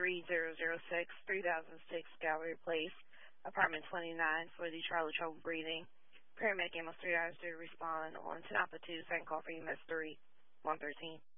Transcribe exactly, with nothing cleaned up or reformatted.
three zero zero six, three thousand six Gallery Place, apartment twenty-nine for the Charlie trouble breathing. Paramedic almost three hours to respond on Tanapa two, second call for E M S three one thirteen.